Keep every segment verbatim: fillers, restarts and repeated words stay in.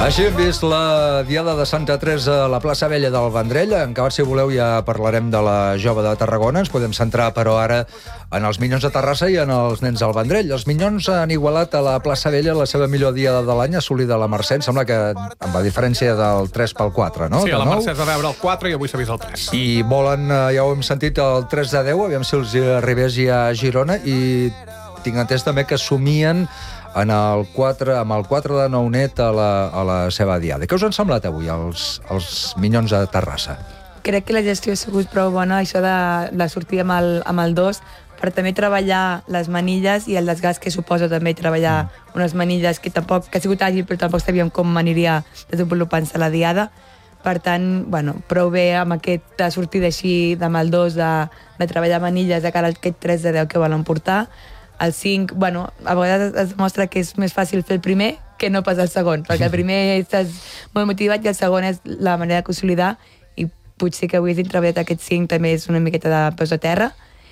Així hem vist la Diada de Santa Teresa a la plaça Vella del Vendrell. Encara, si voleu, ja parlarem de la Jove de Tarragona. Ens podem centrar, però, ara en els Minyons de Terrassa i en els nens del Vendrell. Els Minyons han igualat a la plaça Vella la seva millor Diada de l'any, assolida a la Mercè. Em sembla que amb la diferència del tres pel quatre, no? Sí, a la Mercè es va veure el quatre i avui s'ha vist el tres. I volen, ja ho hem sentit, el tres de deu, aviam si els arribés ja a Girona, i tinc entès també que somien en el quatre, amb el quatre de Nounet a la, a la seva Diada. Què us han semblat avui els, els Minyons de Terrassa? Crec que la gestió ha sigut prou bona, això de, de sortir amb el, amb el dos, per també treballar les manilles i el desgast que suposa també treballar mm. unes manilles que tampoc que ha sigut àgil, però tampoc sabíem com aniria desenvolupant-se la Diada. Per tant, bueno, prou bé amb aquesta sortida així amb el dos de, de treballar manilles de cara a aquest tres de deu que volen portar. El cinc, bueno, a vegades es demostra que és més fàcil fer el primer que no pas el segon, perquè el primer estàs molt motivat i el segon és la manera de consolidar, i potser que avui hagin treballat aquest cinc també és una miqueta de peus a terra,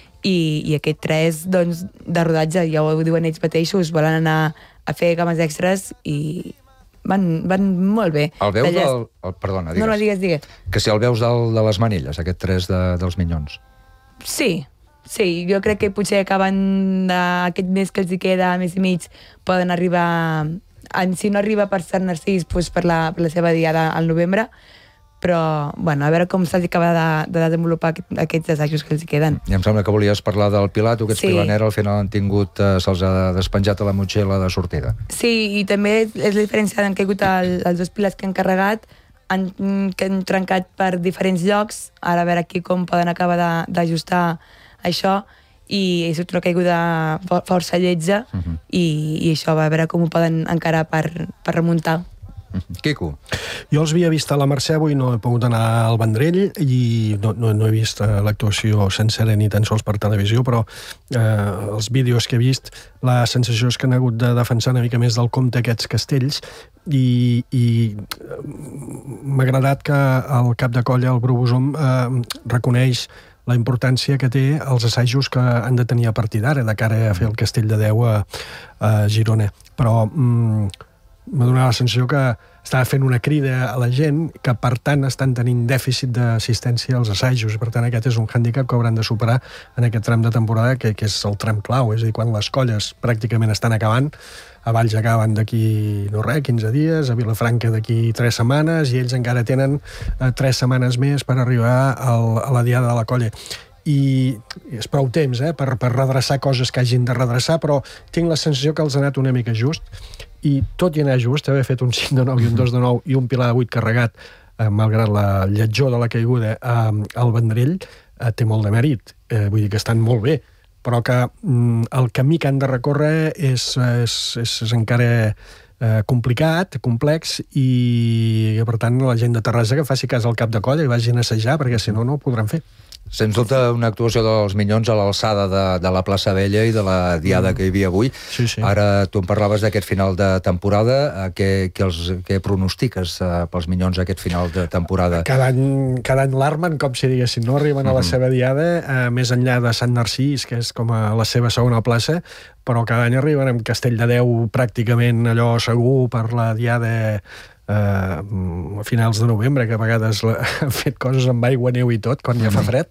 i, i aquest tres, doncs, de rodatge, ja ho diuen ells mateixos, volen anar a fer games extres i van, van molt bé. El veus del... El, perdona, digues. No, no, digues, digues. Que si el veus del, de les manilles, aquest tres de, dels Minyons. Sí. Sí, jo crec que potser acabant d'aquest mes que els hi queda, mes i mig, poden arribar, en, si no arriba per Sant Narcís, doncs per, la, per la seva Diada al novembre, però bueno, a veure com s'ha d'acaba de, de desenvolupar aquests assajos que els hi queden. I em sembla que volies parlar del Pilar, tu que ets sí. pilanera, al final han tingut, eh, se'ls ha despenjat a la motxilla de sortida. Sí, i també és la diferència d'en caigut el, els dos pilars que han carregat, han, que han trencat per diferents llocs, ara a veure aquí com poden acabar d'ajustar això, i és una caiguda força lletja, uh -huh. i, i això va a veure com ho poden encarar per, per remuntar. Quico. Jo els havia vist a la Mercè, avui no he pogut anar al Vendrell i no, no, no he vist l'actuació sencera ni tan sols per televisió, però eh, els vídeos que he vist, la sensació és que han hagut de defensar una mica més del compte aquests castells, i, i m'ha agradat que el cap de colla, el Bru Bosom, eh, reconeix la importància que té els assajos que han de tenir a partir d'ara, de cara a fer el Castell de Déu a, a Girona. Però mm, m'ha donat la sensació que estava fent una crida a la gent que, per tant, estan tenint dèficit d'assistència als assajos. Per tant, aquest és un hàndicap que hauran de superar en aquest tram de temporada, que, que és el tram clau. És a dir, quan les colles pràcticament estan acabant, a Valls acaben d'aquí, no res, quinze dies, a Vilafranca d'aquí tres setmanes, i ells encara tenen eh, tres setmanes més per arribar al, a la Diada de la Colla. I és prou temps eh, per, per redreçar coses que hagin de redreçar, però tinc la sensació que els ha anat una mica just, i tot i anar just, haver fet un cinc de nou i un dos de nou i un pilar de vuit carregat, eh, malgrat la lletjor de la caiguda eh, al Vendrell, eh, té molt de mèrit. Eh, vull dir que estan molt bé, però que mm, el camí que han de recórrer és, és, és, és encara eh, complicat, complex, i per tant la gent de Terrassa que faci cas al cap de colla i vagin a assajar, perquè si no, no ho podran fer. Sens dubte, una actuació dels Minyons a l'alçada de, de la plaça Vella i de la Diada mm. que hi havia avui. Sí, sí. Ara tu em parlaves d'aquest final de temporada. Eh, què, què, els, què pronostiques eh, pels Minyons aquest final de temporada? Cada any, cada any l'armen, com si diguessin, no arriben a la mm. seva Diada, eh, més enllà de Sant Narcís, que és com a la seva segona plaça, però cada any arriben amb Castell de Déu pràcticament allò segur per la Diada Uh, a finals de novembre, que a vegades la, han fet coses amb aigua, neu i tot, quan ja fa fred,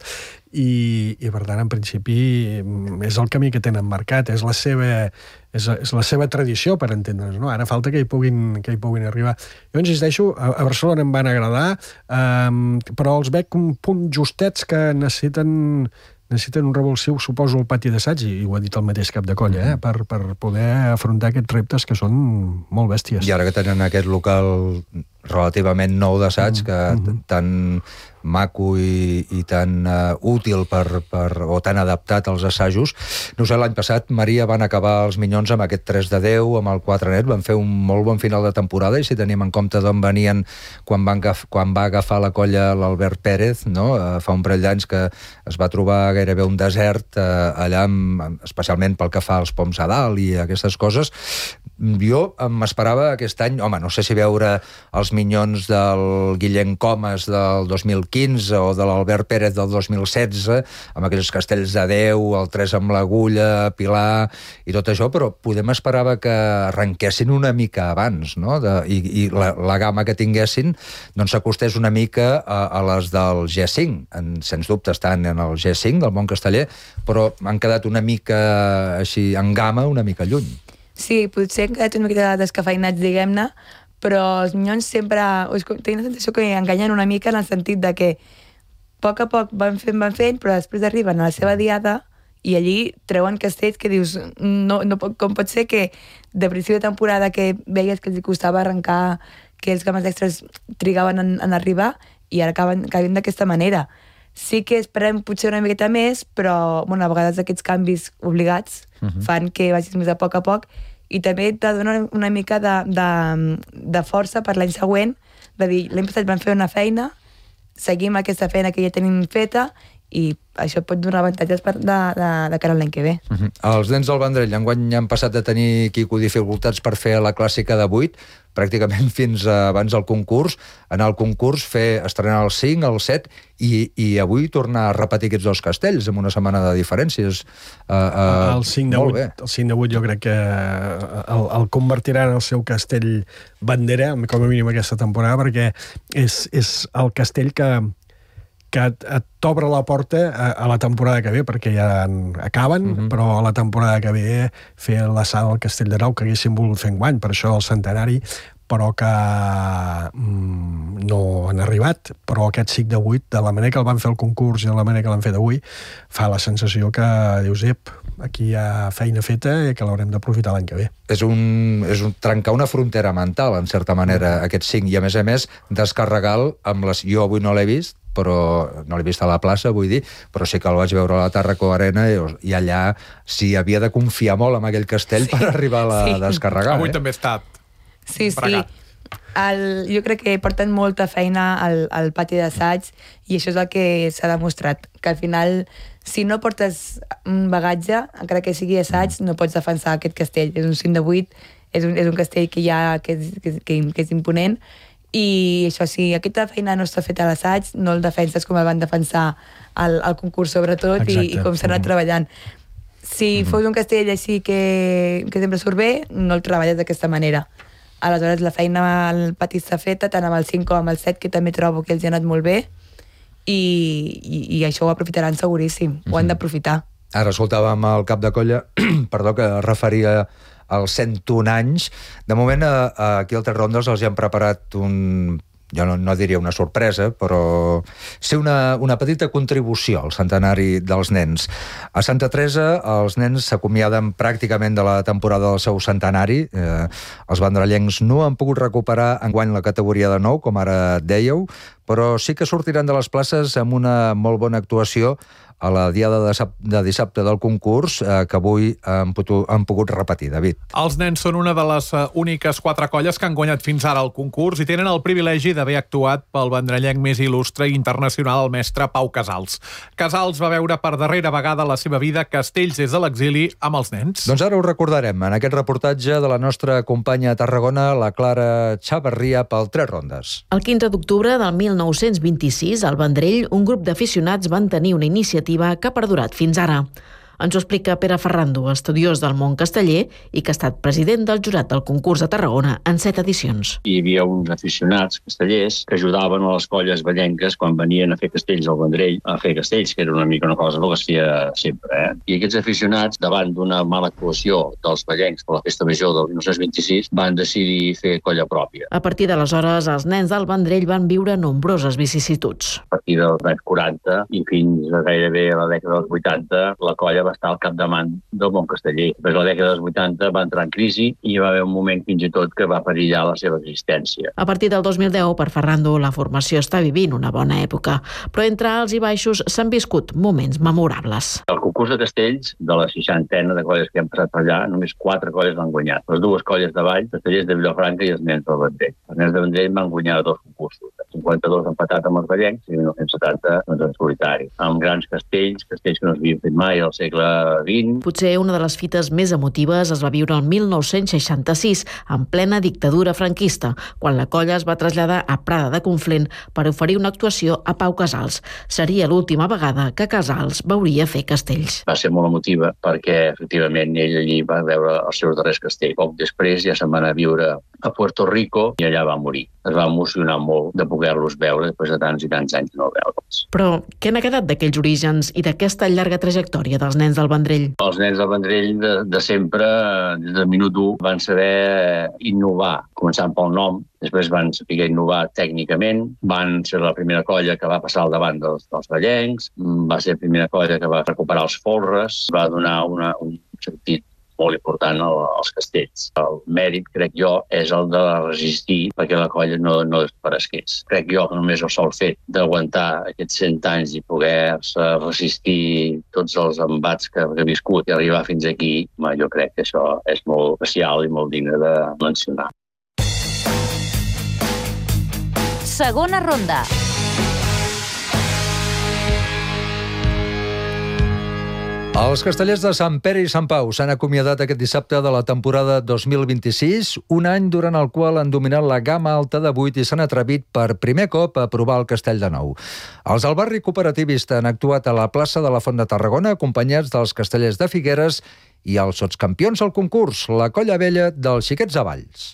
i, i per tant, en principi, és el camí que tenen marcat, és la seva, és, és la seva tradició, per entendre's, no? Ara falta que hi puguin, que hi puguin arribar. Jo insisteixo, a, a Barcelona em van agradar, um, però els veig un punt justets que necessiten necessiten un revulsiu, suposo, al pati d'assaig, i ho ha dit el mateix cap de colla, eh? per, per poder afrontar aquests reptes que són molt bèsties. I ara que tenen aquest local relativament nou d'assaig, que mm-hmm. tan maco i, i tan uh, útil per, per, o tan adaptat als assajos. No sé, l'any passat, Maria, van acabar els Minyons amb aquest tres de deu, amb el quatre net, van fer un molt bon final de temporada, i si tenim en compte d'on venien quan, van agaf, quan va agafar la colla l'Albert Pérez, no? uh, fa un parell d'anys que es va trobar gairebé un desert uh, allà, amb, especialment pel que fa als poms a dalt i aquestes coses. Jo m'esperava aquest any, home, no sé si veure els Minyons del Guillem Comas del dos mil quinze o de l'Albert Pérez del dos mil setze, amb aquells castells de Déu, el Tres amb l'agulla, Pilar i tot això, però podem esperava que arrenquessin una mica abans, no? De, i, i la, la gamma que tinguessin doncs s'acostés una mica a, a les del G cinc. En, sens dubte estan en el G cinc del món casteller, però han quedat una mica així en gamma, una mica lluny. Sí, potser han quedat una mica descafeinats, diguem-ne, però els Minyons sempre... Tinc la sensació que enganyen una mica en el sentit de que a poc a poc van fent, van fent, però després arriben a la seva diada i allí treuen castells que dius, no, no, com pot ser que de principi de temporada que veies que els costava arrencar, que els cames extras trigaven en, en arribar i ara acaben, acaben d'aquesta manera. Sí que esperem potser una miqueta més, però bueno, a vegades aquests canvis obligats uh-huh. fan que vagis més a poc a poc i també te dona una mica de, de, de força per l'any següent, de dir, l'any passat vam fer una feina, seguim aquesta feina que ja tenim feta i això pot donar avantatges per de, de, de cara a l'any que ve. Uh-huh. Els nens del Vendrell enguany han passat de tenir, Quico, dificultats per fer la clàssica de vuit, pràcticament fins abans del concurs, anar al concurs, fer estrenar el cinc, el set, i, i avui tornar a repetir aquests dos castells amb una setmana de diferències. Uh, uh, el cinc de vuit, el cinc de vuit jo crec que el, el convertirà en el seu castell bandera, com a mínim aquesta temporada, perquè és, és el castell que que t'obre la porta a, a la temporada que ve, perquè ja acaben, uh-huh. però a la temporada que ve fer la sala al Castell d'Arau, que haguessin volgut fer enguany, per això el centenari, però que mm, no han arribat, però aquest cinc de vuit, de la manera que el van fer el concurs i de la manera que l'han fet avui, fa la sensació que dius, ep, aquí hi ha feina feta i que l'haurem d'aprofitar l'any que ve. És un, és un trencar una frontera mental, en certa manera, aquest cinc, i a més a més, descarregar-lo amb les... Jo avui no l'he vist, però no l'he vist a la plaça, vull dir, però sí que el vaig veure a la Tàrraco Arena i, i allà s'hi havia de confiar molt en aquell castell sí, per arribar a la sí. descarregar. Avui eh? també ha estat Sí, sí. El, jo crec que porten molta feina al, al pati d'assaig i això és el que s'ha demostrat, que al final, si no portes un bagatge, encara que sigui assaig, no pots defensar aquest castell. És un cinc de vuit, és un, és un castell que, ja, que, és, que, que, que és imponent, i això, si aquesta feina no està feta a l'assaig, no el defenses com el van defensar al, al concurs, sobretot, i, i com s'ha anat mm. treballant. Si mm. fos un castell així que, que sempre surt bé, no el treballes d'aquesta manera. Aleshores, la feina al pati està feta, tant amb el cinc com amb el set, que també trobo que els ha anat molt bé, i, i, i això ho aprofitaran seguríssim, mm-hmm. ho han d'aprofitar. Ara escoltàvem el cap de colla, perdó, que es referia als cent un anys. De moment, aquí al Tres Rondes els han preparat un... jo no, no diria una sorpresa, però sí una, una petita contribució al centenari dels nens. A Santa Teresa els nens s'acomiaden pràcticament de la temporada del seu centenari. Eh, els vendrellencs no han pogut recuperar enguany la categoria de nou, com ara dèieu, però sí que sortiran de les places amb una molt bona actuació a la diada de, de dissabte del concurs, eh, que avui han, potu, han pogut repetir, David. Els nens són una de les úniques quatre colles que han guanyat fins ara el concurs i tenen el privilegi d'haver actuat pel vendrellenc més il·lustre i internacional, el mestre Pau Casals. Casals va veure per darrera vegada la seva vida castells des de l'exili amb els nens. Doncs ara ho recordarem en aquest reportatge de la nostra companya a Tarragona, la Clara Chavarria, pel Tres Rondes. El quinze d'octubre del mil nou-cents vint-i-sis, al Vendrell, un grup d'aficionats van tenir una iniciativa que ha perdurat fins ara. Ens ho explica Pere Ferrando, estudiós del món casteller i que ha estat president del jurat del concurs de Tarragona en set edicions. Hi havia uns aficionats castellers que ajudaven a les colles vallenques quan venien a fer castells al Vendrell, a fer castells, que era una mica una cosa que es feia sempre. Eh? I aquests aficionats, davant d'una mala actuació dels vallencs per la festa major del mil nou-cents vint-i-sis, van decidir fer colla pròpia. A partir d'aleshores, els nens del Vendrell van viure nombroses vicissituds. A partir dels anys quaranta i fins a gairebé a la dècada dels vuitanta, la colla va estar al capdavant del món casteller. Després a la dècada dels vuitanta va entrar en crisi i hi va haver un moment fins i tot que va perillar la seva existència. A partir del dos mil deu, per Ferrando, la formació està vivint una bona època, però entre alts i baixos s'han viscut moments memorables. El concurs de castells, de la seixantena de colles que han passat per allà, només quatre colles l'han guanyat. Les dues colles de Vall, castellers de Vilafranca i els nens del Vendrell. Els nens del Vendrell van guanyar dos concursos. cinquanta-dos empatat amb els ballencs i mil nou-cents setanta doncs, en solitari, amb grans castells, castells que no s'havien fet mai al segle vint. Potser una de les fites més emotives es va viure el mil nou-cents seixanta-sis, en plena dictadura franquista, quan la colla es va traslladar a Prada de Conflent per oferir una actuació a Pau Casals. Seria l'última vegada que Casals veuria fer castells. Va ser molt emotiva perquè, efectivament, ell allí va veure els seus darrers castells. Poc després ja se'n va anar a viure a Puerto Rico i allà va morir. Es va emocionar molt de poder-los veure després de tants i tants anys no veure'ls. Però què n'ha quedat d'aquells orígens i d'aquesta llarga trajectòria dels nens del Vendrell? Els nens del Vendrell de, de sempre, des del minut u, van saber innovar, començant pel nom, després van saber innovar tècnicament, van ser la primera colla que va passar al davant dels, dels ballencs, va ser la primera colla que va recuperar els folres, va donar una, un sentit molt important als castells. El mèrit, crec jo, és el de resistir perquè la colla no, no desaparegués. Crec jo que només el sol fet d'aguantar aquests cent anys i poder-se resistir tots els embats que he viscut i arribar fins aquí, jo crec que això és molt especial i molt digne de mencionar. Segona ronda. Els castellers de Sant Pere i Sant Pau s'han acomiadat aquest dissabte de la temporada dos mil vint-i-sis, un any durant el qual han dominat la gamma alta de vuit i s'han atrevit per primer cop a provar el castell de nou. Els del barri cooperativista han actuat a la plaça de la Font de Tarragona acompanyats dels castellers de Figueres i els sotscampions al concurs, la colla vella dels Xiquets de Valls.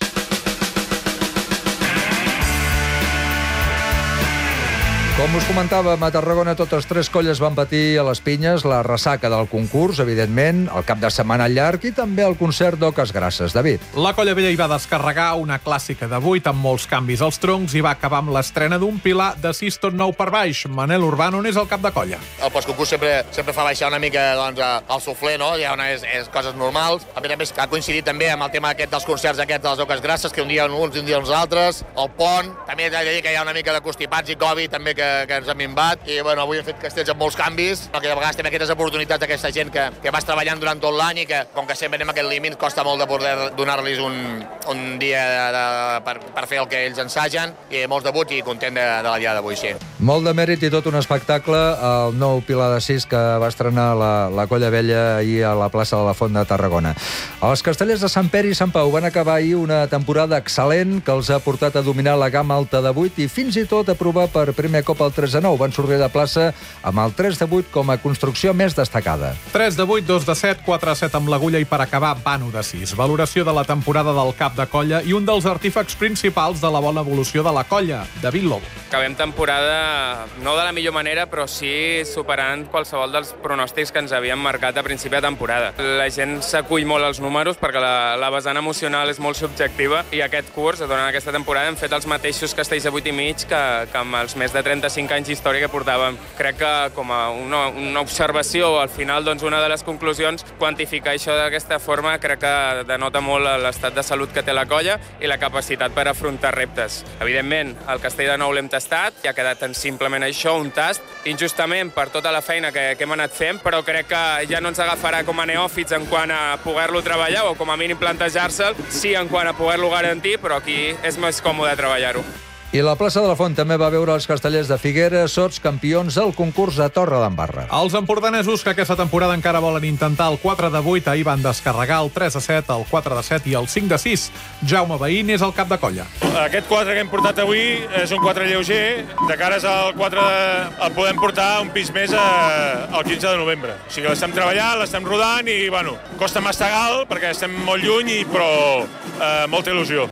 Com us comentàvem, a Tarragona totes tres colles van patir a les pinyes la ressaca del concurs, evidentment, el cap de setmana llarg i també el concert d'Oques Grasses. David. La colla vella hi va descarregar una clàssica de vuit amb molts canvis als troncs i va acabar amb l'estrena d'un pilar de sis tot nou per baix. Manel Urbano n'és el cap de colla. El postconcurs sempre, sempre fa baixar una mica doncs, el suflé, no? Ja una és, és coses normals. A més a més, ha coincidit també amb el tema aquest dels concerts aquests de les Oques Grasses, que un dia uns i un dia uns altres. El pont, també he de dir que hi ha una mica de constipats i Covid, també que que, que ens ha minvat i bueno, avui hem fet castells amb molts canvis, perquè a vegades també aquestes oportunitats d'aquesta gent que, que vas treballant durant tot l'any i que com que sempre anem a aquest límit costa molt de poder donar-los un, un dia de, de, per, per fer el que ells ensagen i molts debuts i content de, de la dia d'avui, sí. Molt de mèrit i tot un espectacle el nou Pilar de Sis que va estrenar la, la colla vella ahir a la plaça de la Font de Tarragona. Els castellers de Sant Pere i Sant Pau van acabar ahir una temporada excel·lent que els ha portat a dominar la gamma alta de vuit i fins i tot a provar per primer cop el tres de nou. Van sortir de plaça amb el tres de vuit com a construcció més destacada. tres de vuit, dos de set, quatre de set amb l'agulla i per acabar Bano de sis. Valoració de la temporada del cap de colla i un dels artífecs principals de la bona evolució de la colla, David Lobo. Acabem temporada no de la millor manera, però sí superant qualsevol dels pronòstics que ens havíem marcat a principi de temporada. La gent s'acull molt als números perquè la, la vessant emocional és molt subjectiva i aquest curs, durant aquesta temporada, hem fet els mateixos castells de vuit i mig que, que amb els més de trenta-cinc anys d'història que portàvem. Crec que com a una, una observació, al final, doncs, una de les conclusions, quantificar això d'aquesta forma crec que denota molt l'estat de salut que té la colla i la capacitat per afrontar reptes. Evidentment, el castell de nou l'hem tastat i ha quedat tan simplement això, un tast, injustament per tota la feina que, que hem anat fent, però crec que ja no ens agafarà com a neòfits en quant a poder-lo treballar o com a mínim plantejar-se'l, sí en quant a poder-lo garantir, però aquí és més còmode treballar-ho. I la plaça de la Font també va veure els castellers de Figueres, sots campions del concurs de Torre d'Embarra. Els empordanesos que aquesta temporada encara volen intentar el quatre de vuit, ahir van descarregar el tres de set, el quatre de set i el cinc de sis. Jaume Veïn és el cap de colla. Aquest quatre que hem portat avui és un quatre lleuger. De cares al quatre de... el podem portar un pis més a... el quinze de novembre. O sigui, l'estem treballant, l'estem rodant i, bueno, costa mastegal perquè estem molt lluny, però eh, molta il·lusió.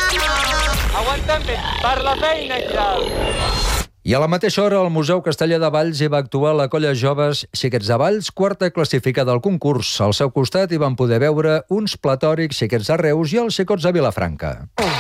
Aguantem per la feina, Xal. I a la mateixa hora, al Museu Casteller de Valls hi va actuar la colla joves Xiquets de Valls, quarta classificada al concurs. Al seu costat hi van poder veure uns platòrics Xiquets de Reus i els Xicots de Vilafranca.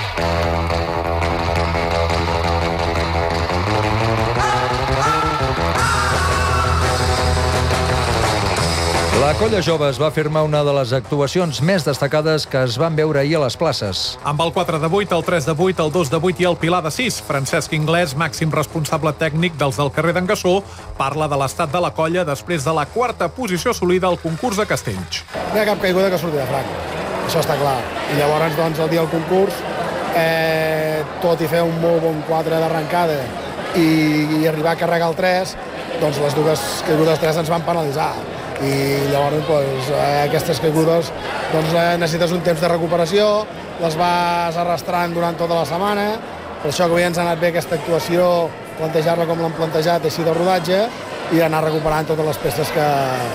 La colla jove es va firmar una de les actuacions més destacades que es van veure ahir a les places. Amb el quatre de vuit, el tres de vuit, el dos de vuit i el Pilar de sis, Francesc Inglés, màxim responsable tècnic dels del carrer d'en Gassó, parla de l'estat de la colla després de la quarta posició assolida al concurs de castells. No hi ha cap caiguda que surti de franc, això està clar. I llavors, doncs, el dia del concurs eh, tot i fer un molt bon quatre d'arrencada i, i arribar a carregar el tres, doncs les dues caigudes tres ens van penalitzar. I llavors doncs, eh, aquestes caigudes doncs, eh, necessites un temps de recuperació, les vas arrastrant durant tota la setmana, per això que avui ens ha anat bé aquesta actuació, plantejar-la com l'hem plantejat, així de rodatge, i anar recuperant totes les peces que,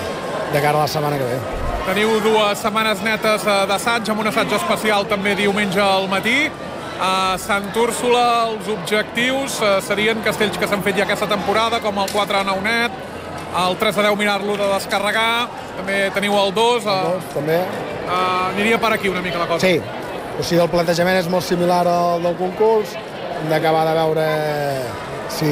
de cara a la setmana que ve. Teniu dues setmanes netes d'assaig, amb un assaig especial també diumenge al matí. A Sant Úrsula els objectius serien castells que s'han fet ja aquesta temporada, com el quatre a Naunet, el tres a deu mirar-lo de descarregar, també teniu el dos. El dos, també. Uh, aniria per aquí una mica la cosa. Sí, o sigui, el plantejament és molt similar al del concurs, hem d'acabar de veure si,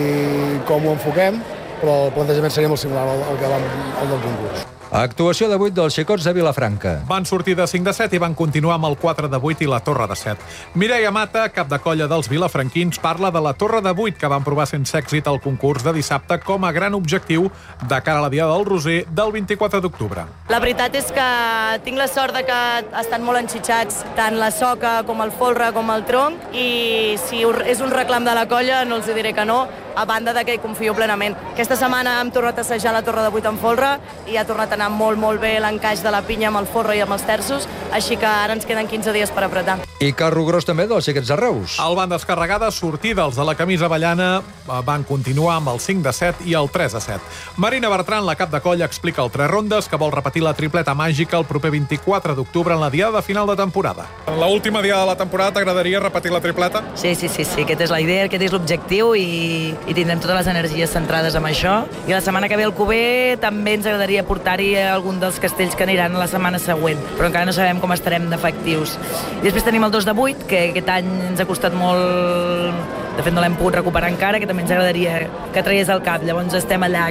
com ho enfoquem, però el plantejament seria molt similar al, al que vam al del concurs. Actuació de vuit dels xicots de Vilafranca. Van sortir de cinc de set i van continuar amb el quatre de vuit i la torre de set. Mireia Mata, cap de colla dels vilafranquins, parla de la torre de vuit que van provar sense èxit al concurs de dissabte com a gran objectiu de cara a la Diada del Roser del vint-i-quatre d'octubre. La veritat és que tinc la sort de que estan molt enxitxats tant la soca com el folre com el tronc, i si és un reclam de la colla no els diré que no, a banda de que hi confio plenament. Aquesta setmana hem tornat a assajar la torre de vuit en folre i ha tornat a anar molt, molt bé l'encaix de la pinya amb el folre i amb els terços, així que ara ens queden quinze dies per apretar. I carro gros també dels xiquets de Reus. El van descarregar de sortida, els de la camisa avellana van continuar amb el cinc de set i el tres de set. Marina Bertran, la cap de colla, explica el tres rondes que vol repetir la tripleta màgica el proper vint-i-quatre d'octubre en la diada de final de temporada. En l'última diada de la temporada t'agradaria repetir la tripleta? Sí, sí, sí, sí, aquesta és la idea, aquest és l'objectiu i, i tindrem totes les energies centrades en això. I la setmana que ve al Cuber també ens agradaria portar-hi algun dels castells que aniran la setmana següent, però encara no sabem com estarem d'efectius. I després tenim el dos de vuit, que aquest any ens ha costat molt, de fet no l'hem pogut recuperar encara, que també ens agradaria que traies al cap, llavors estem allà.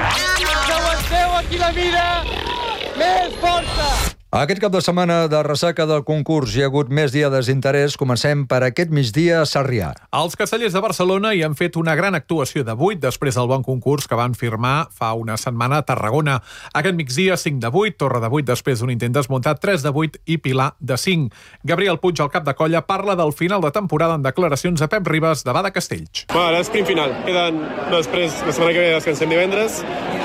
Que aguanteu aquí la vida, més força! Aquest cap de setmana de ressaca del concurs hi ha hagut més diades d'interès. Comencem per aquest migdia a Sarrià. Els castellers de Barcelona hi han fet una gran actuació de vuit després del bon concurs que van firmar fa una setmana a Tarragona. Aquest migdia, cinc de vuit, torre de vuit després d'un intent desmuntat, tres de vuit i pilar de cinc. Gabriel Puig, el cap de colla, parla del final de temporada en declaracions a Pep Ribas de Bada Castells. Bueno, ara és sprint final. Queden després, la setmana que ve descansem divendres.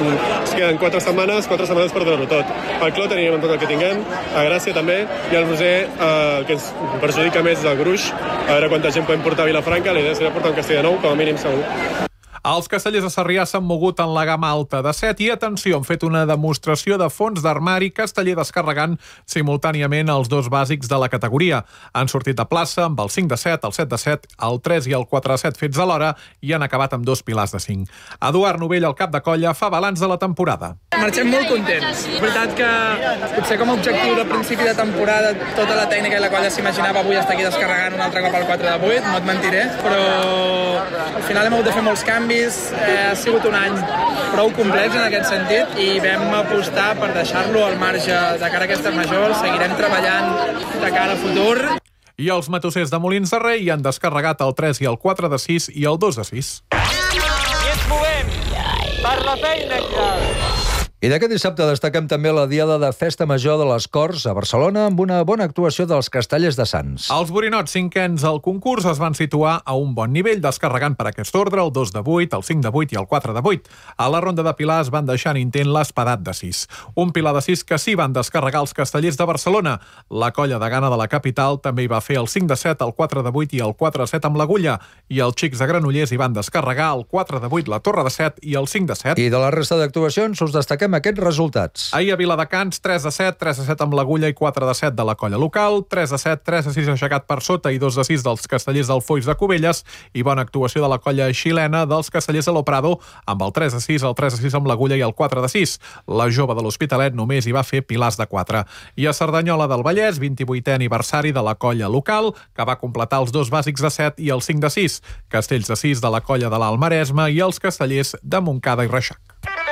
Es queden quatre setmanes, quatre setmanes per donar-ho tot. El clot tenim tot el que tinguem, a Gràcia també, i el Roser, eh, que ens perjudica més del gruix. A veure quanta gent podem portar a Vilafranca, la idea serà portar un castell de nou, com a mínim segur. Els castellers de Sarrià s'han mogut en la gamma alta de set i, atenció, han fet una demostració de fons d'armari casteller descarregant simultàniament els dos bàsics de la categoria. Han sortit de plaça amb el cinc de set, el set de set, el tres i el quatre de set fets alhora i han acabat amb dos pilars de cinc. Eduard Novell, el cap de colla, fa balanç de la temporada. Marxem molt contents. És veritat que potser com a objectiu del principi de temporada tota la tècnica i la colla s'imaginava avui estar aquí descarregant un altre cop al quatre de vuit, no et mentiré, però al final hem hagut de fer molts canvis. Eh, ha sigut un any prou complex en aquest sentit i vam apostar per deixar-lo al marge de cara a aquestes majors. Seguirem treballant de cara a futur. I els matossers de Molins de Rei hi han descarregat el tres i el quatre de sis i el dos de sis. I ens movem per la feina, Xal. I d'aquest dissabte destaquem també la Diada de Festa Major de les Corts a Barcelona amb una bona actuació dels castellers de Sants. Els borinots cinquens al concurs es van situar a un bon nivell, descarregant per aquest ordre el dos de vuit, el cinc de vuit i el quatre de vuit. A la ronda de pilars van deixar en intent l'espadat de sis. Un pilar de sis que sí van descarregar els castellers de Barcelona. La colla de Gana de la capital també hi va fer el cinc de set, el quatre de vuit i el quatre de set amb l'agulla. I els xics de Granollers hi van descarregar el quatre de vuit, la torre de set i el cinc de set. I de la resta d'actuacions us destaquem aquests resultats. Ahir a Viladecans, tres de set, tres de set amb l'agulla i quatre de set de la colla local, tres de set, tres de sis aixecat per sota i dos de sis dels castellers del Foix de Cubelles i bona actuació de la colla xilena dels castellers de l'Oprado amb el tres de sis, el tres de sis amb l'agulla i el quatre de sis. La jove de l'Hospitalet només hi va fer pilars de quatre. I a Cerdanyola del Vallès, vint-i-vuitè aniversari de la colla local, que va completar els dos bàsics de set i el cinc de sis, castells de sis de la colla de l'Alt Maresme i els castellers de Montcada i Reixac.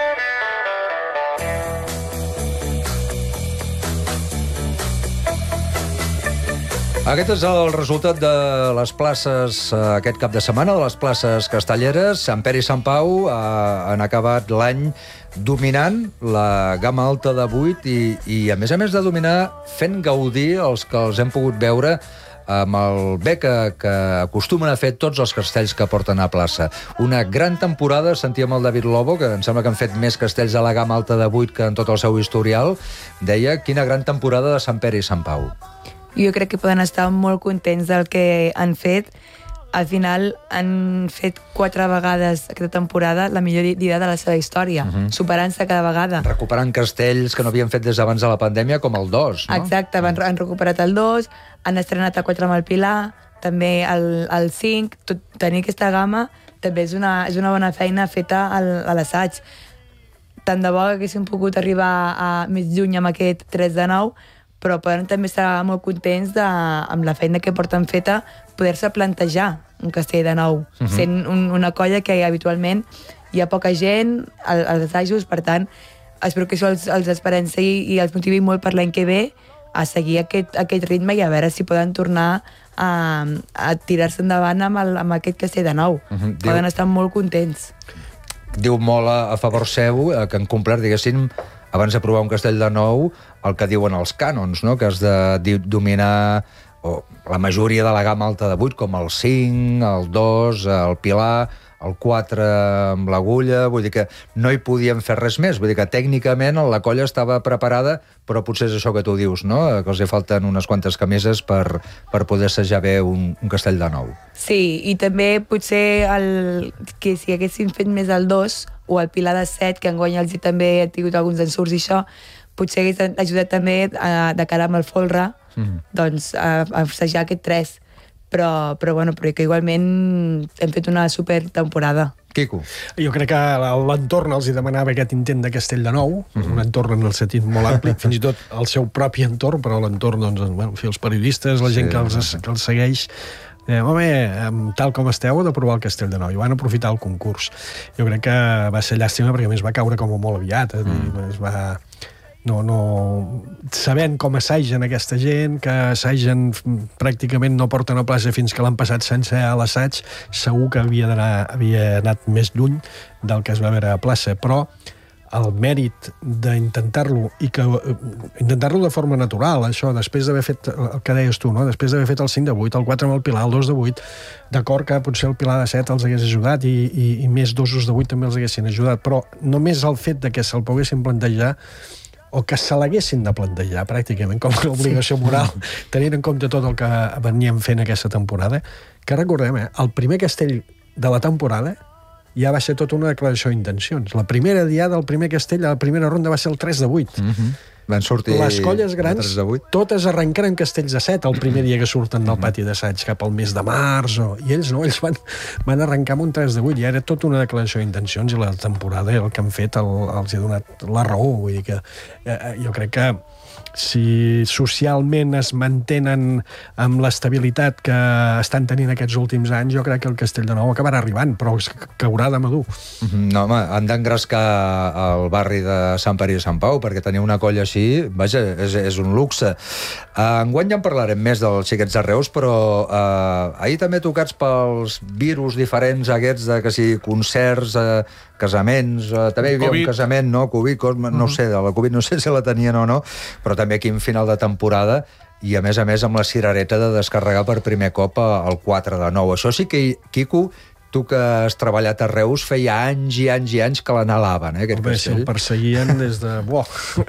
Aquest és el resultat de les places aquest cap de setmana, de les places castelleres. Sant Pere i Sant Pau eh, han acabat l'any dominant la gamma alta de vuit i, i, a més a més de dominar, fent gaudir els que els hem pogut veure amb el bé que, que acostumen a fer tots els castells que porten a plaça. Una gran temporada, sentíem el David Lobo, que em sembla que han fet més castells a la gamma alta de vuit que en tot el seu historial, deia quina gran temporada de Sant Pere i Sant Pau. Jo crec que poden estar molt contents del que han fet. Al final han fet quatre vegades aquesta temporada la millor dia de la seva història, uh-huh. superant-se cada vegada. Recuperant castells que no havien fet des d'abans de la pandèmia, com el dos, no? Exacte, han, han recuperat el dos, han estrenat a quatre amb el Pilar, també el, el cinc, tot, tenir aquesta gamma també és una, és una bona feina feta al, a l'assaig. Tant de bo que haguéssim pogut arribar a més lluny amb aquest tres de nou, però poden també estar molt contents de, amb la feina que porten feta, poder-se plantejar un castell de nou, uh-huh. sent un, una colla que habitualment hi ha poca gent als, als assajos, per tant, espero que això els, els esperenci i, i els motivi molt per l'any que ve a seguir aquest, aquest ritme i a veure si poden tornar a, a tirar-se endavant amb, el, amb aquest castell de nou. Uh-huh. Poden Diu... estar molt contents. Diu molt a, a favor seu que han complert, diguéssim, abans de provar un castell de nou, el que diuen els cànons, no? Que has de dominar o la majoria de la gamma alta de vuit, com el cinc, el dos, el Pilar, el quatre amb l'agulla, vull dir que no hi podien fer res més, vull dir que tècnicament la colla estava preparada, però potser és això que tu dius, no? Que els hi falten unes quantes camises per, per poder assajar bé un, un castell de nou. Sí, i també potser el, que si haguessin fet més el dos o el Pilar de set, que enguany els hi també ha tingut alguns ensurts i això, potser hagués ajudat també a, de cara amb el folre, mm. doncs a, a assajar aquest tres. Però, però, bueno, però que igualment hem fet una super temporada. Quico. Jo crec que l'entorn els hi demanava aquest intent de castell de nou, mm-hmm. un entorn en el sentit molt ampli, fins i tot el seu propi entorn, però l'entorn, doncs, bueno, els periodistes, la gent sí, que, els, que els segueix, eh, home, tal com esteu, heu de provar el castell de nou, i van aprofitar el concurs. Jo crec que va ser llàstima, perquè a més va caure com molt aviat, eh, mm. es va... No, no... sabent com assaigen aquesta gent, que assaigen pràcticament no porten a plaça fins que l'han passat sense a l'assaig, segur que havia, havia anat més lluny del que es va veure a plaça, però el mèrit d'intentar-lo i que intentar-lo de forma natural, això, després d'haver fet el que deies tu, no? Després d'haver fet el cinc de vuit, el quatre amb el Pilar, el dos de vuit, d'acord que potser el Pilar de set els hagués ajudat i, i, i més dosos de vuit també els haguessin ajudat, però només el fet de que se'l poguessin plantejar o que se l'haguessin de plantejar pràcticament com una obligació moral, tenint en compte tot el que veníem fent aquesta temporada, que recordem, eh, el primer castell de la temporada ja va ser tota una declaració d'intencions. La primera diada, el primer castell, la primera ronda va ser el tres de vuit. Mm-hmm. Van sortir... Les colles grans, totes arrencaren castells de set el primer dia que surten del pati d'assaig cap al mes de març, o... i ells no, ells van, van arrencar amb un tres de vuit, i era tota una declaració d'intencions, i la temporada el que han fet el, els ha donat la raó, vull dir que eh, jo crec que si socialment es mantenen amb l'estabilitat que estan tenint aquests últims anys, jo crec que el Castell de Nou acabarà arribant, però caurà de madur. No, home, han d'engrescar el barri de Sant Pere i Sant Pau, perquè tenir una colla així, vaja, és, és un luxe. Uh, enguany ja en parlarem més dels xiquets de Reus, però uh, ahir també tocats pels virus diferents aquests de que si concerts, uh, casaments, uh, també hi havia COVID. Un casament, no? Covid, no uh-huh. sé, de la Covid no sé si la tenien o no, però també aquí en final de temporada i a més a més amb la cirereta de descarregar per primer cop el quatre de nou. Això sí que, Quico, tu que has treballat a Reus, feia anys i anys i anys que l'anhelaven, eh, aquest Home, castell. Si el perseguien des de... Buah.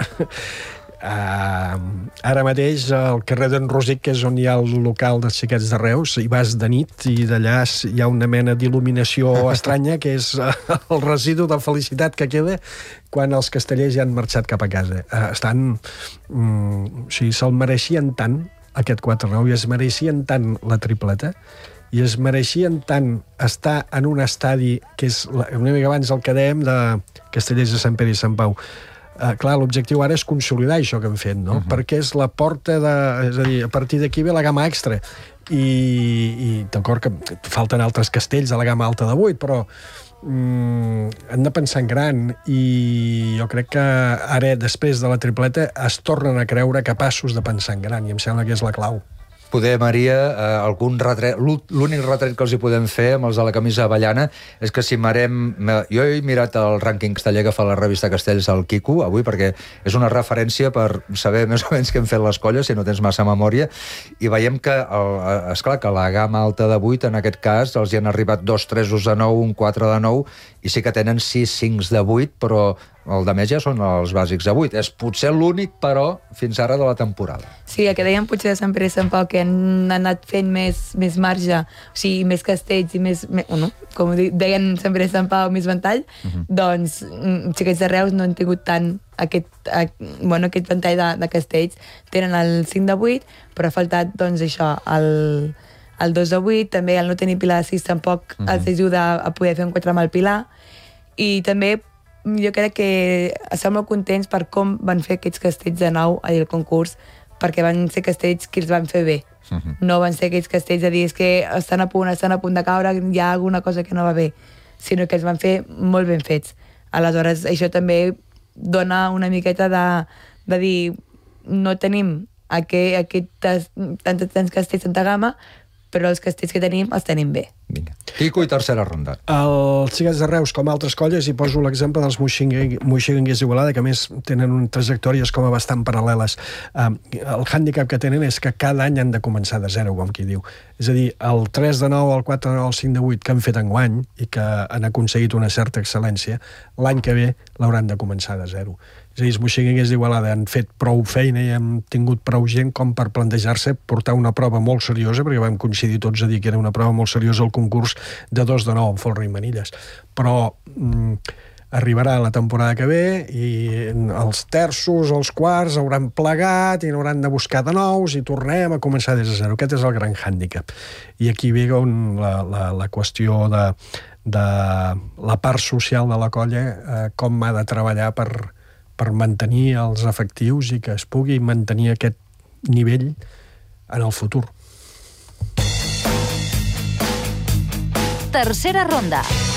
Uh, ara mateix al carrer d'en Rosic, que és on hi ha el local dels xiquets de Reus, hi vas de nit i d'allà hi ha una mena d'il·luminació estranya que és uh, el residu de felicitat que queda quan els castellers ja han marxat cap a casa. Uh, estan... Um, o sigui, se'l mereixien tant aquest quatre nou i es mereixien tant la tripleta i es mereixien tant estar en un estadi que és una mica abans el que dèiem de Castellers de Sant Pere i Sant Pau. Uh, clar, l'objectiu ara és consolidar això que hem fet, no? Uh-huh. Perquè és la porta de... És a dir, a partir d'aquí ve la gamma extra. I, i d'acord que falten altres castells de la gamma alta de vuit, però mm, hem de pensar en gran i jo crec que ara, després de la tripleta, es tornen a creure capaços de pensar en gran i em sembla que és la clau. Poder, Maria, eh, algun retret, l'únic retret que els hi podem fer amb els de la camisa avellana és que si mirem... Jo he mirat el rànquing casteller que fa la revista Castells al Quico avui, perquè és una referència per saber més o menys què han fet les colles, si no tens massa memòria, i veiem que, el, esclar, que la gamma alta de vuit, en aquest cas, els hi han arribat dos tresos de nou, un quatre de nou, i sí que tenen sis cincs de vuit, però el de més ja són els bàsics de vuit. És potser l'únic, però, fins ara de la temporada. Sí, el que dèiem potser de Sant Pere i Sant Pau, que han anat fent més, més marge, o sigui, més castells i més, més no? Com deien Sant Pere i Sant Pau, més ventall, uh-huh. doncs Xiquets de Reus no han tingut tant aquest, a, bueno, aquest ventall de, de castells. Tenen el cinc de vuit, però ha faltat, doncs, això, el, el dos de vuit, també el no tenir pilar de sis tampoc uh-huh. els ajuda a poder fer un quatre amb el pilar, i també jo crec que estem molt contents per com van fer aquests castells de nou al concurs, perquè van ser castells que els van fer bé. Uh-huh. No van ser aquells castells de dir és que estan a punt, estan a punt de caure, hi ha alguna cosa que no va bé, sinó que els van fer molt ben fets. Aleshores, això també dona una miqueta de, de dir no tenim aquest, aquest, tants, tants castells, tanta gamma, però els castells que tenim els tenim bé. Vinga. Quico i tercera ronda. Els Xiquets de Reus, com altres colles, hi poso l'exemple dels Moixiganders d'Igualada, que a més tenen trajectòries com a bastant paral·leles. Um, el hàndicap que tenen és que cada any han de començar de zero, com qui diu. És a dir, el tres de nou, el quatre de nou, el cinc de vuit que han fet enguany i que han aconseguit una certa excel·lència, l'any que ve l'hauran de començar de zero. És a dir, els Moixiganders d'Igualada han fet prou feina i han tingut prou gent com per plantejar-se portar una prova molt seriosa, perquè vam coincidir tots a dir que era una prova molt seriosa el concurs de dos de nou amb folre i manilles. Però mm, arribarà la temporada que ve i els terços, els quarts hauran plegat i n'hauran de buscar de nous i tornem a començar des de zero. Aquest és el gran hàndicap. I aquí ve on la, la, la qüestió de, de la part social de la colla, eh, com ha de treballar per per mantenir els efectius i que es pugui mantenir aquest nivell en el futur. Tercera ronda.